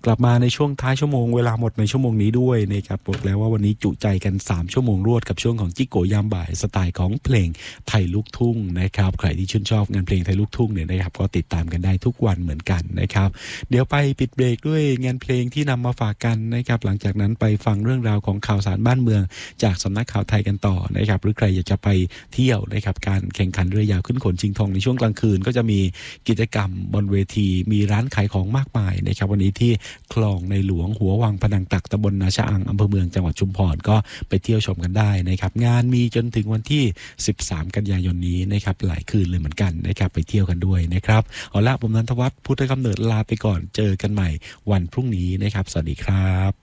กลับมาในช่วงท้ายชั่วโมงเวลาหมดในชั่วโมงนี้ด้วยนะครับบอกแล้วว่าวันนี้จุใจกัน3ชั่วโมงรวดกับช่วงของจิโกยามบ่ายสไตล์ของเพลงไทยลูกทุ่งนะครับใครที่ชื่นชอบงานเพลงไทยลูกทุ่งเนี่ยนะครับก็ติดตามกันได้ทุกวันเหมือนกันนะครับเดี๋ยวไปปิดเบรกด้วยงานเพลงที่นำมาฝากกันนะครับหลังจากนั้นไปฟังเรื่องราวของข่าวสารบ้านเมืองจากสำนักข่าวไทยกันต่อนะครับหรือใครอยากจะไปเที่ยวนะครับการแข่งขันเรือยาวขึ้นโขนชิงทองในช่วงกลางคืนก็จะมีกิจกรรมบนเวทีมีร้านขายของมากมายนะครับวันนี้ที่คลองในหลวงหัววังพนังตักตำบลนาชะอังอำเภอเมืองจังหวัดชุมพรก็ไปเที่ยวชมกันได้นะครับงานมีจนถึงวันที่13กันยายนนี้นะครับหลายคืนเลยเหมือนกันนะครับไปเที่ยวกันด้วยนะครับเอาละผมนันทวัฒน์พุทธกำเนิดลาไปก่อนเจอกันใหม่วันพรุ่งนี้นะครับสวัสดีครับ